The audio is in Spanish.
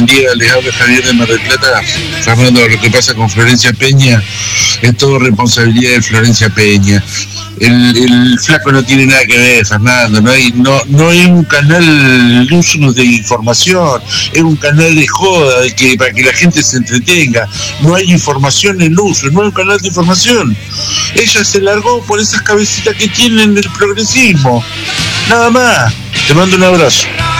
día, les habla Javier de Mar del Plata. Fernando, lo que pasa con Florencia Peña es todo responsabilidad de Florencia Peña. El flaco no tiene nada que ver, Fernando. No es un canal de uso de información, es un canal de joda para que la gente se entretenga. No hay información en uso, no es un canal de información. Ella se largó por esas cabecitas que tienen del progresismo. Nada más. Te mando un abrazo.